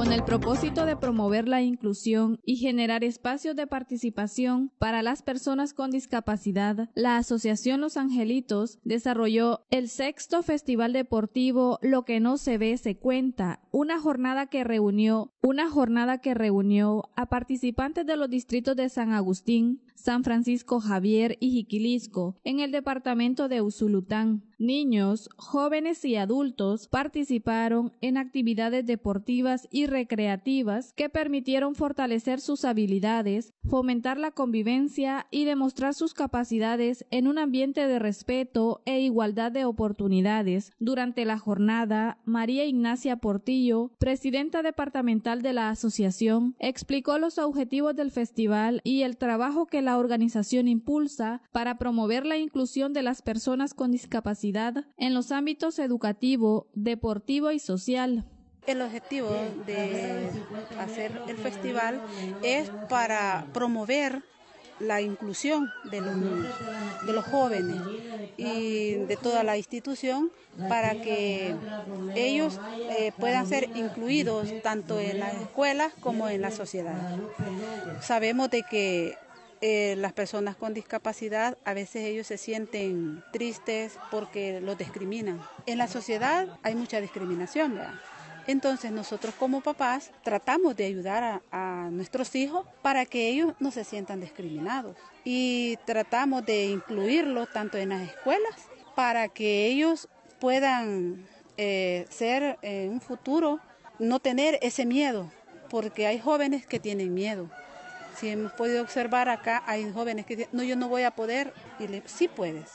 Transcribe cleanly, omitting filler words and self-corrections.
Con el propósito de promover la inclusión y generar espacios de participación para las personas con discapacidad, la Asociación Los Angelitos desarrolló el 6º Festival Deportivo Lo que no se ve se cuenta, una jornada que reunió a participantes de los distritos de San Agustín, San Francisco Javier y Jiquilisco en el departamento de Usulután. Niños, jóvenes y adultos participaron en actividades deportivas y recreativas que permitieron fortalecer sus habilidades, fomentar la convivencia y demostrar sus capacidades en un ambiente de respeto e igualdad de oportunidades. Durante la jornada, María Ignacia Portillo, presidenta departamental de la asociación, explicó los objetivos del festival y el trabajo que la organización impulsa para promover la inclusión de las personas con discapacidad en los ámbitos educativo, deportivo y social. El objetivo de hacer el festival es para promover la inclusión de los niños, de los jóvenes y de toda la institución para que ellos puedan ser incluidos tanto en las escuelas como en la sociedad. Sabemos de que las personas con discapacidad, a veces ellos se sienten tristes porque los discriminan. En la sociedad hay mucha discriminación, ¿verdad? Entonces nosotros como papás tratamos de ayudar a nuestros hijos para que ellos no se sientan discriminados y tratamos de incluirlos tanto en las escuelas para que ellos puedan ser en un futuro, no tener ese miedo, porque hay jóvenes que tienen miedo. Si hemos podido observar acá, hay jóvenes que dicen, no, yo no voy a poder, y sí puedes.